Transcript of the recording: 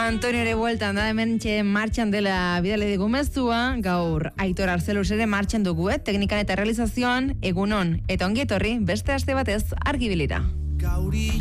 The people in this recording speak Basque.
Antonio ere bueltan da, hemen martxan dela bidale digu mezua, gaur Aitor Arzeluz ere martxan dugu, teknikan eta realizazioan, egunon, eta ongi etorri, beste aste batez argibilira.